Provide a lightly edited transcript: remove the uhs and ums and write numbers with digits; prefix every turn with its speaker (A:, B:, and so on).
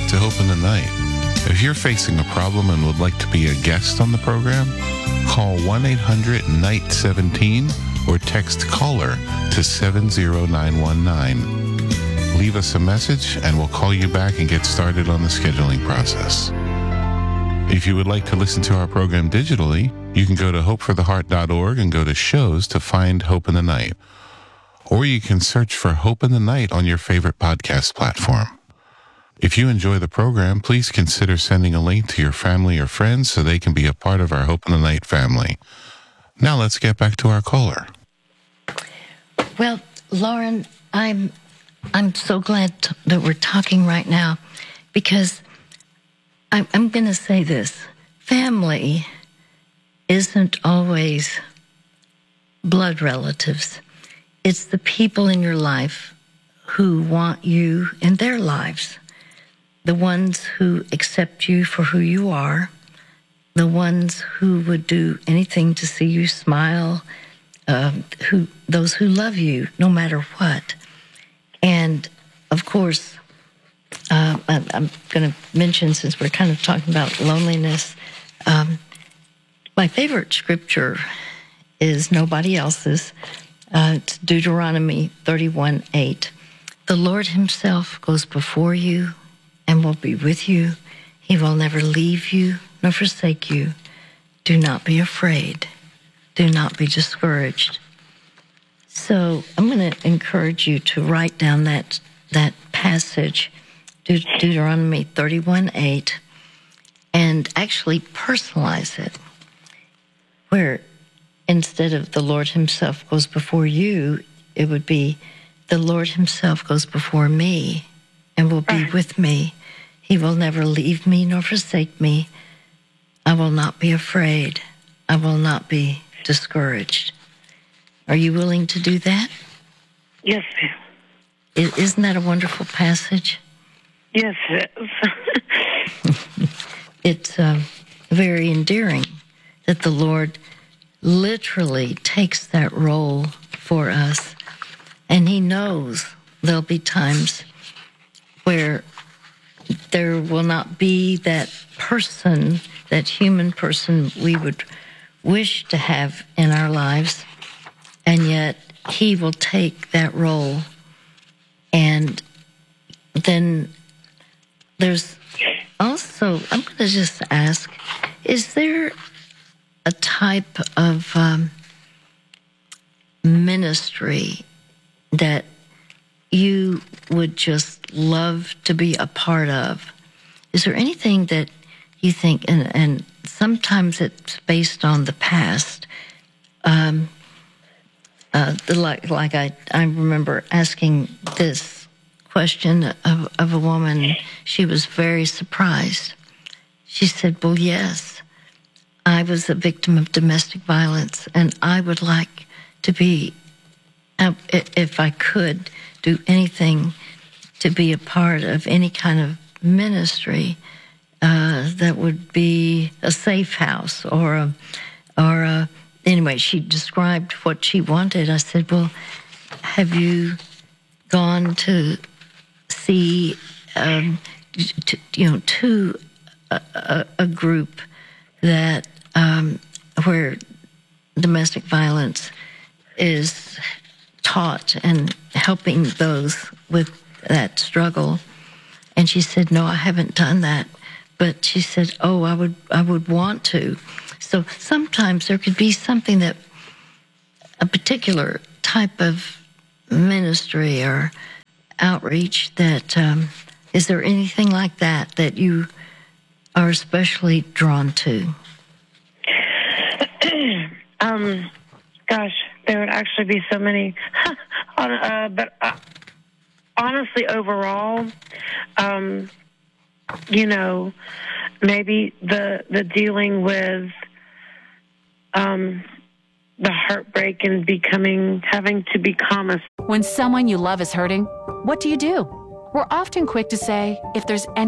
A: back to Hope in the Night. If you're facing a problem and would like to be a guest on the program, call 1-800-NIGHT-17 or text CALLER to 70919. Leave us a message and we'll call you back and get started on the scheduling process. If you would like to listen to our program digitally, you can go to hopefortheheart.org and go to shows to find Hope in the Night. Or you can search for Hope in the Night on your favorite podcast platform. If you enjoy the program, please consider sending a link to your family or friends so they can be a part of our Hope in the Night family. Now let's get back to our caller.
B: Well, Lauren, I'm so glad that we're talking right now because I'm going to say this. Family isn't always blood relatives. It's the people in your life who want you in their lives, the ones who accept you for who you are, the ones who would do anything to see you smile, those who love you no matter what. And, of course, I'm going to mention, since we're kind of talking about loneliness, my favorite scripture is nobody else's. It's Deuteronomy 31:8. The Lord himself goes before you and will be with you. He will never leave you nor forsake you. Do not be afraid. Do not be discouraged. So I'm going to encourage you to write down that passage, Deuteronomy 31:8, and actually personalize it, where instead of the Lord himself goes before you, it would be the Lord himself goes before me and will be with me. He will never leave me nor forsake me. I will not be afraid. I will not be discouraged. Are you willing to do that?
C: Yes, ma'am.
B: Isn't that a wonderful passage?
C: Yes, it is.
B: It's very endearing that the Lord literally takes that role for us, and he knows there'll be times where there will not be that person, that human person we would wish to have in our lives, and yet he will take that role. And then there's also, I'm going to just ask, is there a type of ministry that you would just love to be a part of? Is there anything that you think, and sometimes it's based on the past, like I remember asking this question of a woman. She was very surprised. She said, well, yes, I was a victim of domestic violence, and I would like to be, if I could, do anything to be a part of any kind of ministry that would be a safe house or anyway, she described what she wanted. I said, well, have you gone to see, to a group that where domestic violence is taught and helping those with that struggle? And she said, no, I haven't done that. But she said, oh, I would want to. So sometimes there could be something that, a particular type of ministry or outreach that, is there anything like that that you are especially drawn to?
C: Gosh, there would actually be so many. But honestly, overall, maybe the dealing with the heartbreak and having to become a...
D: When someone you love is hurting, what do? We're often quick to say, if there's any